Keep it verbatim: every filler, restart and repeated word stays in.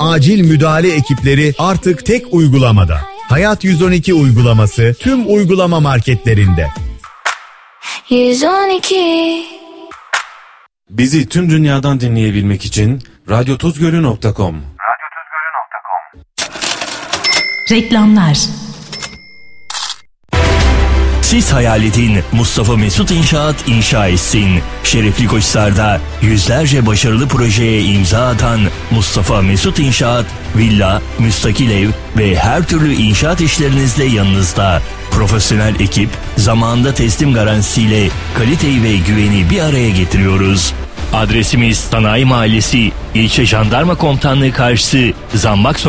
acil müdahale ekipleri artık tek uygulamada. Hayat yüz on iki uygulaması tüm uygulama marketlerinde. yüz on iki Bizi tüm dünyadan dinleyebilmek için radyo tuzgölü nokta com. Reklamlar. Siz hayal edin, Mustafa Mesut İnşaat inşa etsin. Şerefli Koçhisar'da yüzlerce başarılı projeye imza atan Mustafa Mesut İnşaat, villa, müstakil ev ve her türlü inşaat işlerinizde yanınızda. Profesyonel ekip, zamanında teslim garantisiyle kaliteyi ve güveni bir araya getiriyoruz. Adresimiz Sanayi Mahallesi, İlçe Jandarma Komutanlığı karşısı, Zambak Sokak.